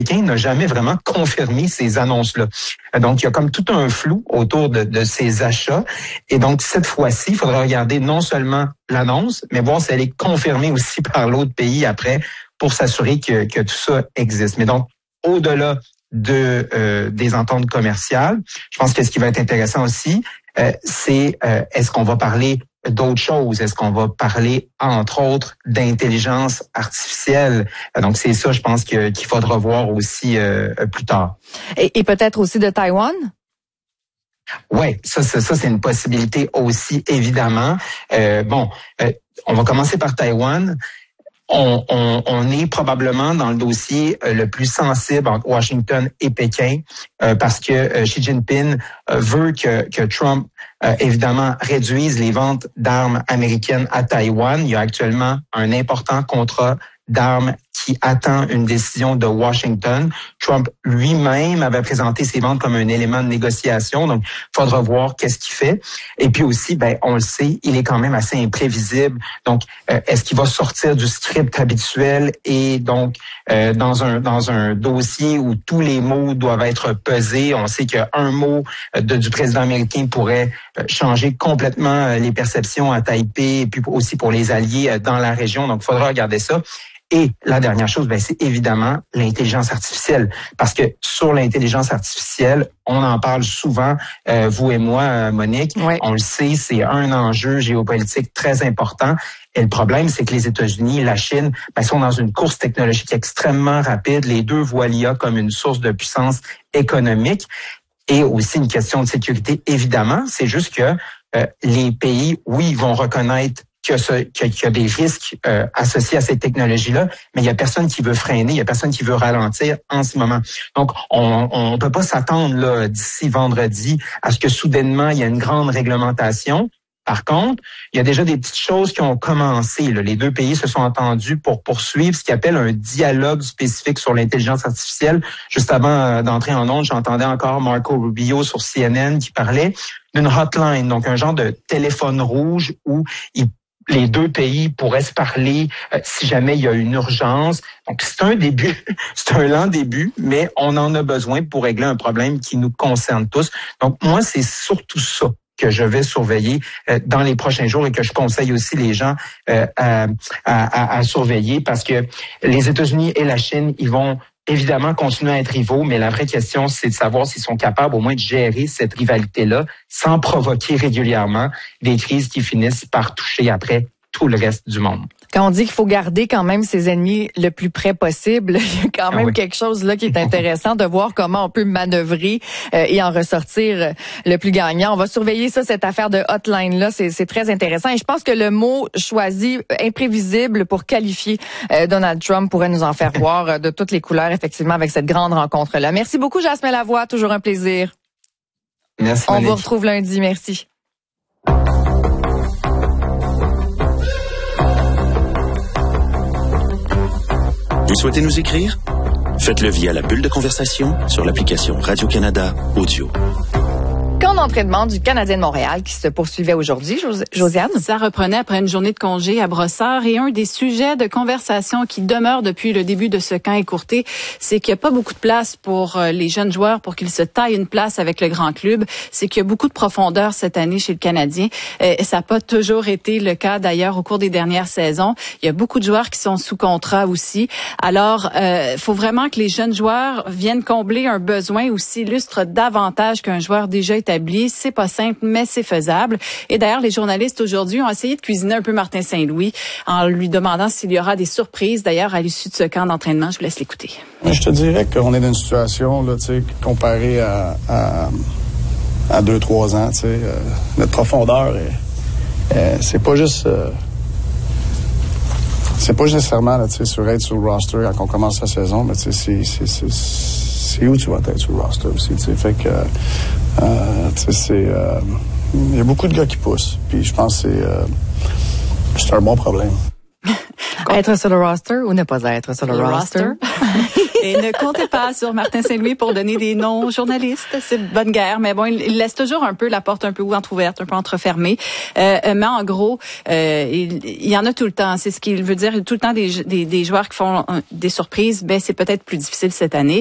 n'a jamais vraiment confirmé ces annonces-là. Donc, il y a comme tout un flou autour de ces achats. Et donc, cette fois-ci, il faudra regarder non seulement l'annonce, mais voir si elle est confirmée aussi par l'autre pays après pour s'assurer que tout ça existe. Mais donc, au-delà des ententes commerciales, je pense que ce qui va être intéressant aussi, c'est est-ce qu'on va parler d'autres choses? Est-ce qu'on va parler, entre autres, d'intelligence artificielle? Donc, c'est ça, je pense, qu'il faudra voir aussi plus tard. Et peut-être aussi de Taïwan? Oui, ça c'est une possibilité aussi, évidemment. On va commencer par Taïwan. On est probablement dans le dossier le plus sensible entre Washington et Pékin parce que Xi Jinping veut que Trump, évidemment, réduise les ventes d'armes américaines à Taïwan. Il y a actuellement un important contrat d'armes qui attend une décision de Washington. Trump lui-même avait présenté ses ventes comme un élément de négociation, donc il faudra voir qu'est-ce qu'il fait. Et puis aussi, on le sait, il est quand même assez imprévisible. Donc, est-ce qu'il va sortir du script habituel et donc dans un dossier où tous les mots doivent être pesés? On sait qu'un mot du président américain pourrait changer complètement les perceptions à Taipei et puis aussi pour les alliés dans la région. Donc, il faudra regarder ça. Et la dernière chose, c'est évidemment l'intelligence artificielle. Parce que sur l'intelligence artificielle, on en parle souvent, vous et moi, Monique. Oui. On le sait, c'est un enjeu géopolitique très important. Et le problème, c'est que les États-Unis, la Chine, sont dans une course technologique extrêmement rapide. Les deux voient l'IA comme une source de puissance économique et aussi une question de sécurité, évidemment. C'est juste que les pays, oui, ils vont reconnaître qu'il y a des risques associés à ces technologies-là, mais il y a personne qui veut freiner, il y a personne qui veut ralentir en ce moment. Donc, on peut pas s'attendre là d'ici vendredi à ce que soudainement il y ait une grande réglementation. Par contre, il y a déjà des petites choses qui ont commencé. Là. Les deux pays se sont entendus pour poursuivre ce qu'ils appellent un dialogue spécifique sur l'intelligence artificielle. Juste avant d'entrer en ondes, j'entendais encore Marco Rubio sur CNN qui parlait d'une hotline, donc un genre de téléphone rouge où les deux pays pourraient se parler si jamais il y a une urgence. Donc, c'est un début, c'est un lent début, mais on en a besoin pour régler un problème qui nous concerne tous. Donc, moi, c'est surtout ça que je vais surveiller dans les prochains jours et que je conseille aussi les gens à surveiller parce que les États-Unis et la Chine, ils vont évidemment continuer à être rivaux, mais la vraie question, c'est de savoir s'ils sont capables au moins de gérer cette rivalité-là sans provoquer régulièrement des crises qui finissent par toucher après tout le reste du monde. Quand on dit qu'il faut garder quand même ses ennemis le plus près possible, il y a quand même quelque chose là qui est intéressant de voir comment on peut manœuvrer et en ressortir le plus gagnant. On va surveiller ça, cette affaire de hotline là, c'est très intéressant. Et je pense que le mot choisi, imprévisible, pour qualifier Donald Trump pourrait nous en faire voir de toutes les couleurs, effectivement, avec cette grande rencontre-là. Merci beaucoup, Jasmine Lavoie, toujours un plaisir. Merci, On Monique. vous retrouve lundi, merci. Vous souhaitez nous écrire? Faites-le via la bulle de conversation sur l'application Radio-Canada Audio. Camp d'entraînement du Canadien de Montréal qui se poursuivait aujourd'hui, Josiane. Ça reprenait après une journée de congé à Brossard et un des sujets de conversation qui demeure depuis le début de ce camp écourté, c'est qu'il n'y a pas beaucoup de place pour les jeunes joueurs pour qu'ils se taillent une place avec le grand club. C'est qu'il y a beaucoup de profondeur cette année chez le Canadien. Et ça n'a pas toujours été le cas d'ailleurs au cours des dernières saisons. Il y a beaucoup de joueurs qui sont sous contrat aussi. Alors, faut vraiment que les jeunes joueurs viennent combler un besoin ou s'illustrent davantage qu'un joueur déjà établi. C'est pas simple, mais c'est faisable. Et d'ailleurs, les journalistes aujourd'hui ont essayé de cuisiner un peu Martin Saint-Louis en lui demandant s'il y aura des surprises d'ailleurs à l'issue de ce camp d'entraînement. Je vous laisse l'écouter. Je te dirais qu'on est dans une situation là, tu sais, comparée à 2-3 ans, tu sais, notre profondeur, c'est pas juste nécessairement là, tu sais, sur être sur le roster quand on commence la saison, mais tu sais, c'est où tu vas être sur le roster aussi, tu sais, fait que tu sais, il y a beaucoup de gars qui poussent, puis je pense que c'est un bon problème. Être sur le roster ou ne pas être sur le roster? Et ne comptez pas sur Martin Saint-Louis pour donner des noms aux journalistes. C'est bonne guerre. Mais bon, il laisse toujours un peu la porte un peu entrouverte, un peu entrefermée. Mais en gros, il y en a tout le temps. C'est ce qu'il veut dire. Tout le temps des joueurs qui font des surprises. Ben, c'est peut-être plus difficile cette année.